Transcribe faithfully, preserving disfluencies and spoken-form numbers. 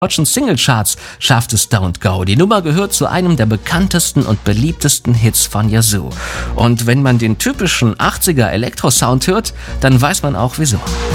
deutschen Singlecharts schaffte Stone Go. Die Nummer gehört zu einem der bekanntesten und beliebtesten Hits von Yazoo. Und wenn man den typischen achtziger Elektrosound hört, dann weiß man auch wieso.